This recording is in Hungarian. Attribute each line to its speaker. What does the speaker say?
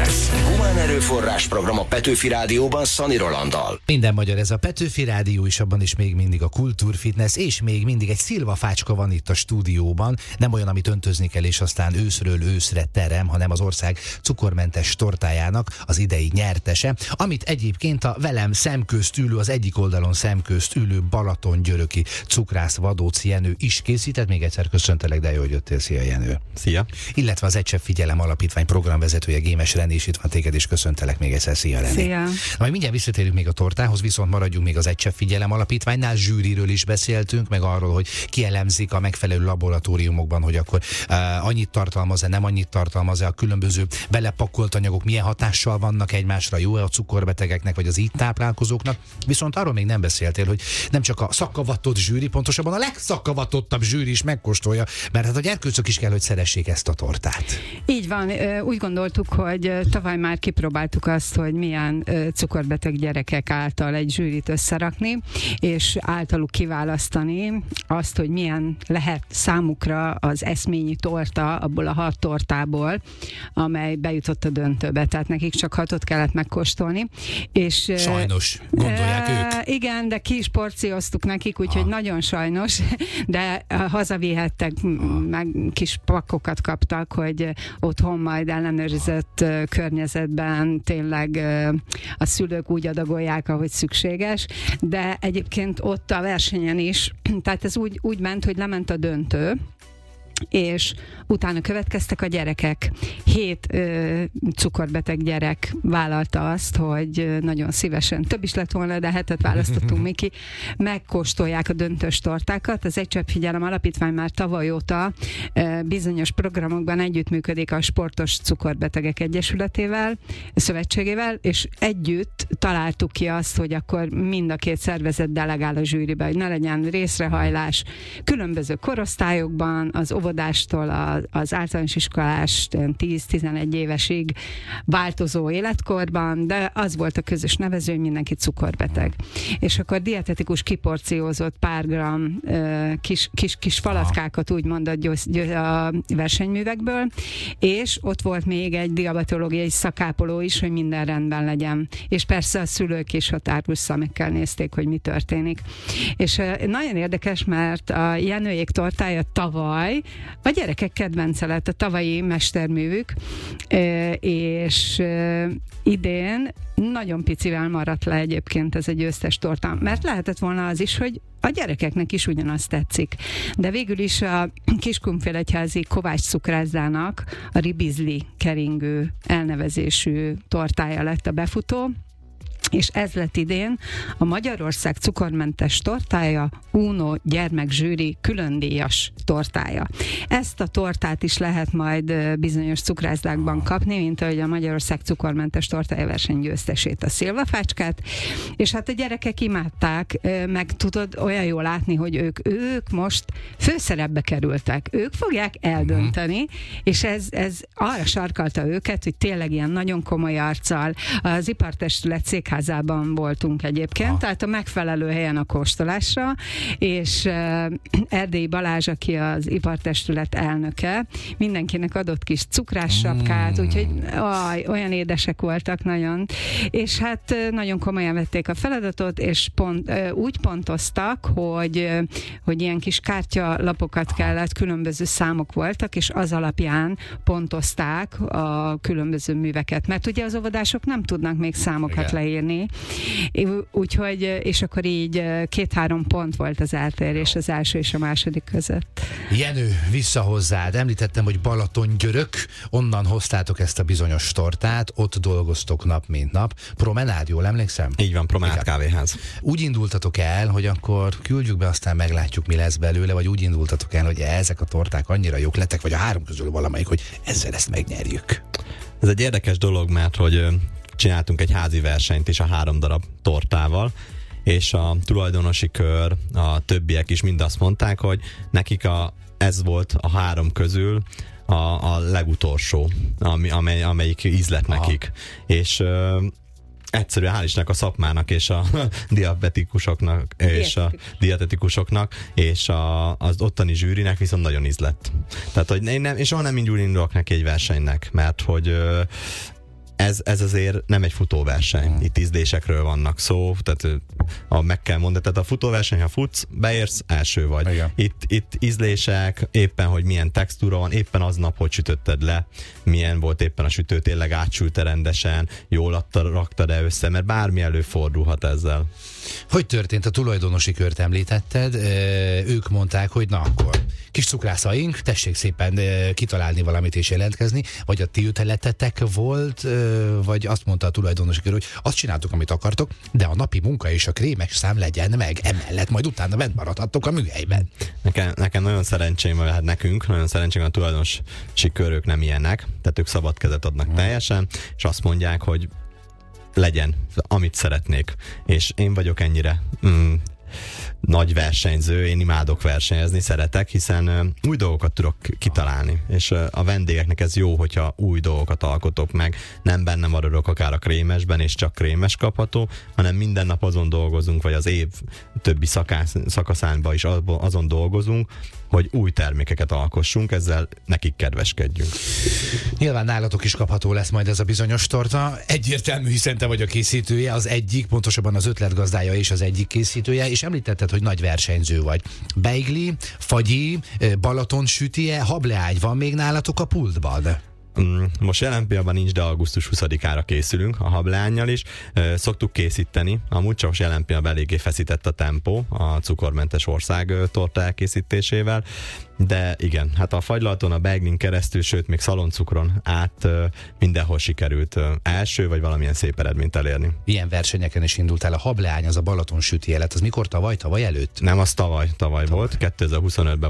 Speaker 1: Fitness. Humán erőforrás program a Petőfi Rádióban Szani Rolanddal.
Speaker 2: Minden magyar, ez a Petőfi Rádió, és abban is még mindig a Kultúrfitness, és még mindig egy szilvafácska van itt a stúdióban. Nem olyan, amit öntözni kell, és aztán őszről őszre terem, hanem az ország cukormentes tortájának az idei nyertese, amit egyébként a velem szemközt ülő, az egyik oldalon szemközt ülő Balatongyöröki cukrász Vadóc Jenő is készített. Még egyszer köszöntelek, de jó, hogy jöttél. Szia, Jenő.
Speaker 3: Szia.
Speaker 2: Illetve az Egy Csepp Figyelem Alapítvány programvezetője, Gémes René is itt van, téged is köszöntelek még egyszer. Szia, René.
Speaker 4: Szia.
Speaker 2: Majd mindjárt visszatérünk még a tortához, viszont maradjunk még az Egy Csepp Figyelem Alapítványnál. Zsűriről is beszéltünk, meg arról, hogy kielemzik a megfelelő laboratóriumokban, hogy akkor annyit tartalmaz-e, nem annyit tartalmaz-e, a különböző belepakolt anyagok milyen hatással vannak egymásra, jó-e a cukorbetegeknek, vagy az így táplálkozóknak. Viszont arról még nem beszéltél, hogy nem csak a szakavatott zsűri, pontosabban a legszakavatottabb zsűri is megkóstolja, mert hát a gyerkőcök is kell, hogy szeressék ezt a tortát.
Speaker 4: Így van, úgy gondoltuk, hogy tavaly már kipróbáltuk azt, hogy milyen cukorbeteg gyerekek által egy zsűrit összerakni, és általuk kiválasztani azt, hogy milyen lehet számukra az eszményi torta abból a 6 tortából, amely bejutott a döntőbe. Tehát nekik csak 6-ot kellett megkóstolni. És,
Speaker 2: sajnos, gondolják ők.
Speaker 4: Igen, de ki is porcióztuk nekik, úgyhogy nagyon sajnos, de hazavihettek, meg kis pakokat kaptak, hogy otthon majd ellenőrzött környezetben tényleg a szülők úgy adagolják, ahogy szükséges, de egyébként ott a versenyen is, tehát ez úgy ment, hogy lement a döntő, és utána következtek a gyerekek. 7 cukorbeteg gyerek vállalta azt, hogy nagyon szívesen, több is lett volna, de 7-et választottunk mi ki, megkóstolják a döntős tortákat. Az Egy Csepp Figyelem Alapítvány már tavaly óta bizonyos programokban együttműködik a Sportos Cukorbetegek Egyesületével, szövetségével, és együtt találtuk ki azt, hogy akkor mind a 2 szervezet delegál a zsűribe, hogy ne legyen részrehajlás különböző korosztályokban, az óvodástól az általános iskolás 10-11 évesig változó életkorban, de az volt a közös nevező, hogy mindenki cukorbeteg. És akkor dietetikus kiporciózott pár gram kis falatkákat úgymond a versenyművekből, és ott volt még egy diabetológiai szakápoló is, hogy minden rendben legyen. És persze a szülők is határus szemekkel nézték, hogy mi történik. És nagyon érdekes, mert a Jenőjék tortája tavaly a gyerekek kedvence lett, a tavalyi mesterművük, és idén nagyon picivel maradt le egyébként ez egy győztes torta, mert lehetett volna az is, hogy a gyerekeknek is ugyanazt tetszik. De végül is a Kiskunfélegyházi Kovács cukrászdának a Ribizli keringő elnevezésű tortája lett a befutó, és ez lett idén a Magyarország cukormentes tortája Uno gyermekzsűri különdíjas tortája. Ezt a tortát is lehet majd bizonyos cukrászdákban kapni, mint ahogy a Magyarország cukormentes tortája verseny győztesét, a szilvafácskát, és hát a gyerekek imádták, meg tudod olyan jól látni, hogy ők most főszerepbe kerültek. Ők fogják eldönteni, és ez arra sarkalta őket, hogy tényleg ilyen nagyon komoly arccal az ipartestület székházában voltunk egyébként, tehát a megfelelő helyen a kóstolásra, és Erdélyi Balázs, aki az ipartestület elnöke, mindenkinek adott kis cukrássapkát, úgyhogy olyan édesek voltak nagyon, és hát nagyon komolyan vették a feladatot, és úgy pontoztak, hogy ilyen kis kártyalapokat kellett, különböző számok voltak, és az alapján pontozták a különböző műveket, mert ugye az óvodások nem tudnak még számokat leírni, úgyhogy, és akkor így 2-3 pont volt az eltérés az első és a második között.
Speaker 2: Jenő, vissza hozzád. Említettem, hogy Balatongyörök, onnan hoztátok ezt a bizonyos tortát, ott dolgoztok nap mint nap. Promenád, jól emlékszem?
Speaker 3: Így van, Promenád kávéház.
Speaker 2: Úgy indultatok el, hogy akkor küldjük be, aztán meglátjuk, mi lesz belőle, vagy úgy indultatok el, hogy ezek a torták annyira jók lettek, vagy a 3 közül valamelyik, hogy ezzel ezt megnyerjük.
Speaker 3: Ez egy érdekes dolog, mert hogy csináltunk egy házi versenyt is a 3 darab tortával, és a tulajdonosi kör, a többiek is mind azt mondták, hogy nekik ez volt a 3 közül a legutolsó, amelyik ízlet nekik. És egyszerűen hál' Istennek a szakmának és a diabetikusoknak és a dietetikusoknak és az ottani zsűrinek viszont nagyon ízlett. Tehát, hogy én soha nem indulok neki egy versenynek, mert hogy ez azért nem egy futóverseny. Itt ízlésekről vannak szó, tehát meg kell mondani, tehát a futóverseny, ha futsz, beérsz, első vagy. Itt ízlések, éppen, hogy milyen textúra van, éppen aznap, hogy sütötted le, milyen volt éppen a sütő, tényleg átsülte rendesen, jól raktad-e össze, mert bármi előfordulhat ezzel.
Speaker 2: Hogy történt? A tulajdonosi kört említetted, ők mondták, hogy na akkor kis cukrászaink, tessék szépen kitalálni valamit és jelentkezni, vagy a ti ötletetek volt, vagy azt mondta a tulajdonosi kör, hogy azt csináltuk, amit akartok, de a napi munka és a krémes szám legyen meg emellett, majd utána bent maradhattok a műhelyben.
Speaker 3: Nekem nagyon szerencsém, vagy hát nekünk nagyon szerencsém, a tulajdonosi körök nem ilyenek, tehát ők szabad kezet adnak teljesen, és azt mondják, hogy legyen, amit szeretnék. És én vagyok ennyire nagy versenyző, én imádok versenyezni, szeretek, hiszen új dolgokat tudok kitalálni, és a vendégeknek ez jó, hogyha új dolgokat alkotok meg, nem benne maradok akár a krémesben, és csak krémes kapható, hanem minden nap azon dolgozunk, vagy az év többi szakaszánban is azon dolgozunk, hogy új termékeket alkossunk, ezzel nekik kedveskedjünk.
Speaker 2: Nyilván nálatok is kapható lesz majd ez a bizonyos torta. Egyértelmű, hiszen te vagy a készítője, az egyik, pontosabban az ötletgazdája és az egyik készítője, és említetted, hogy nagy versenyző vagy. Beigli, fagyi, Balaton sütie, hableágy van még nálatok a pultban?
Speaker 3: Most jelen pillanatban nincs, de augusztus 20-ára készülünk a hableánnyal is. Szoktuk készíteni, amúgy csak jelen pillanatban eléggé feszített a tempó a cukormentes ország torta elkészítésével, de igen, hát a fagylalton, a beiglin keresztül, sőt még szaloncukron át mindenhol sikerült első vagy valamilyen szép eredményt elérni.
Speaker 2: Ilyen versenyeken is indultál, a hableány, az a Balaton sütie lett, az mikor tavaly előtt?
Speaker 3: Nem, az tavaly volt, 2025-ben